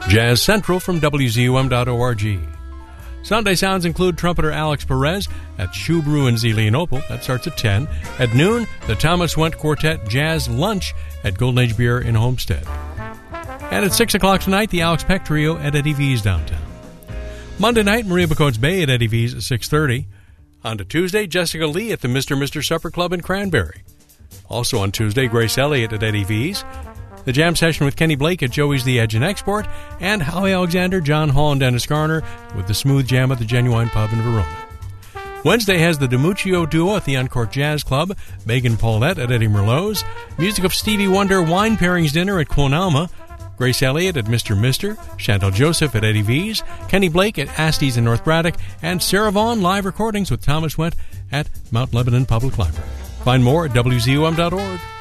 Jazz Central from WZUM.org. Sunday sounds include trumpeter Alex Perez at Shoe Brew in Zelienople. That starts at 10. At noon, the Thomas Wendt Quartet Jazz Lunch at Golden Age Beer in Homestead. And at 6 o'clock tonight, the Alex Peck Trio at Eddie V's downtown. Monday night, Maria Bacotes Bay at Eddie V's at 6:30. On to Tuesday, Jessica Lee at the Mr. Supper Club in Cranberry. Also on Tuesday, Grace Elliott at Eddie V's. The jam session with Kenny Blake at Joey's The Edge and Export, and Howie Alexander, John Hall, and Dennis Garner with the Smooth Jam at the Genuine Pub in Verona. Wednesday has the DiMuccio Duo at the Uncorked Jazz Club, Megan Paulette at Eddie Merlot's, music of Stevie Wonder Wine Pairings Dinner at Quon Alma, Grace Elliott at Mr. Chantal Joseph at Eddie V's, Kenny Blake at Astee's in North Braddock, and Sarah Vaughan live recordings with Thomas Wendt at Mount Lebanon Public Library. Find more at WZUM.org.